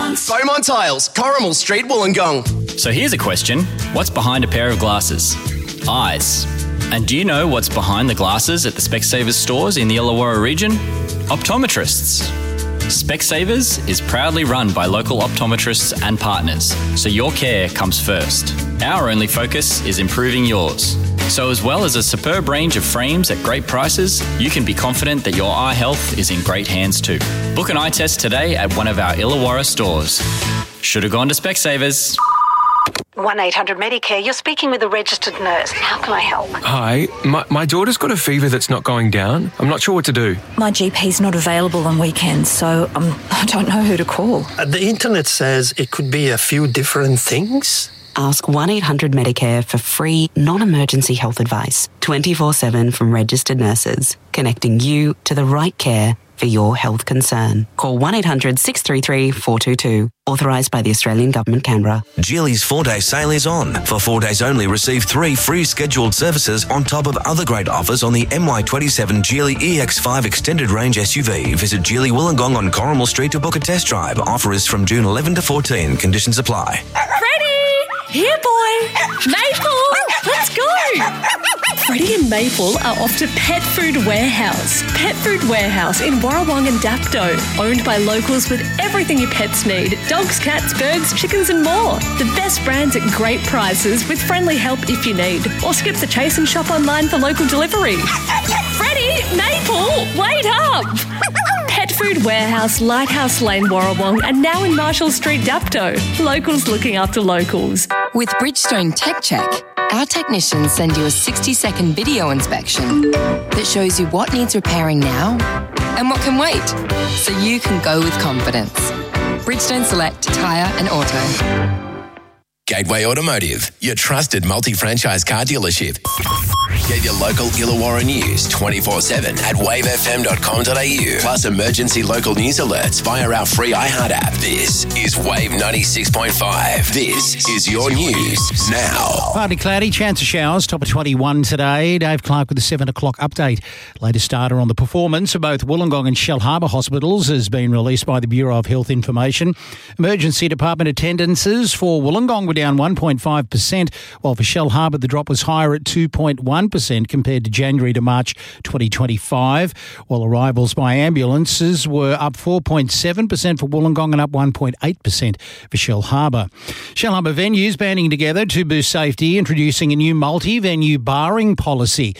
Beaumont Tiles, Corrimal Street, Wollongong. So here's a question. What's behind a pair of glasses? Eyes. And do you know what's behind the glasses at the Specsavers stores in the Illawarra region? Optometrists. Specsavers is proudly run by local optometrists and partners, so your care comes first. Our only focus is improving yours. So as well as a superb range of frames at great prices, you can be confident that your eye health is in great hands too. Book an eye test today at one of our Illawarra stores. Should have gone to Specsavers. 1-800-Medicare, you're speaking with a registered nurse. How can I help? Hi, my daughter's got a fever that's not going down. I'm not sure what to do. My GP's not available on weekends, so I don't know who to call. The internet says it could be a few different things. Ask 1-800-Medicare for free, non-emergency health advice, 24/7 from registered nurses, connecting you to the right care for your health concern. Call 1-800-633-422. Authorised by the Australian Government, Canberra. Geely's 4-day sale is on. For 4 days only, receive 3 free scheduled services on top of other great offers on the MY27 Geely EX5 Extended Range SUV. Visit Geely Wollongong on Corrimal Street to book a test drive. Offer is from June 11 to 14. Conditions apply. Freddie! Here, boy! Maple! Let's go! Freddie and Maple are off to Pet Food Warehouse. Pet Food Warehouse in Warrawong and Dapto. Owned by locals with everything your pets need. Dogs, cats, birds, chickens and more. The best brands at great prices with friendly help if you need. Or skip the chase and shop online for local delivery. Freddie! Maple! Wait up! Pet Food Warehouse, Lighthouse Lane, Warrawong, and now in Marshall Street, Dapto. Locals looking after locals. With Bridgestone Tech Check, our technicians send you a 60-second video inspection that shows you what needs repairing now and what can wait, so you can go with confidence. Bridgestone Select Tyre and Auto. Gateway Automotive, your trusted multi-franchise car dealership. Get your local Illawarra news 24/7 at wavefm.com.au. Plus emergency local news alerts via our free iHeart app. This is Wave 96.5. This is your news now. Partly cloudy, chance of showers, top of 21 today. Dave Clark with the 7 o'clock update. Latest data on the performance of both Wollongong and Shellharbour hospitals has been released by the Bureau of Health Information. Emergency department attendances for Wollongong were down 1.5%, while for Shellharbour the drop was higher at 2.1% compared to January to March 2025, while arrivals by ambulances were up 4.7% for Wollongong and up 1.8% for Shellharbour. Shellharbour venues banding together to boost safety, introducing a new multi-venue barring policy.